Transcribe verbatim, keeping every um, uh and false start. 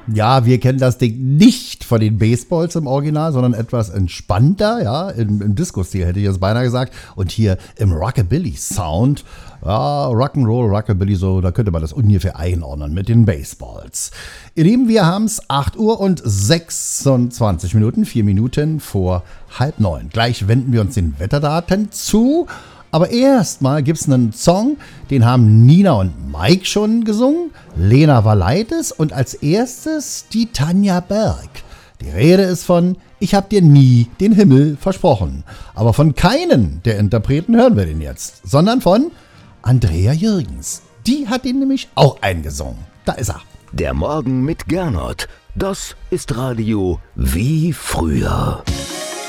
Ja, wir kennen das Ding nicht von den Baseballs im Original, sondern etwas entspannter, ja, im, im Disco-Stil hätte ich jetzt beinahe gesagt. Und hier im Rockabilly-Sound, ja, Rock'n'Roll, Rockabilly, so, da könnte man das ungefähr einordnen mit den Baseballs. Ihr Lieben, wir haben es acht Uhr und sechsundzwanzig Minuten, vier Minuten vor halb neun. Gleich wenden wir uns den Wetterdaten zu. Aber erstmal gibt es einen Song, den haben Nina und Mike schon gesungen, Lena Valaitis und als erstes die Tanja Berg. Die Rede ist von Ich hab dir nie den Himmel versprochen. Aber von keinen der Interpreten hören wir den jetzt, sondern von Andrea Jürgens. Die hat ihn nämlich auch eingesungen. Da ist er. Der Morgen mit Gernot. Das ist Radio wie früher.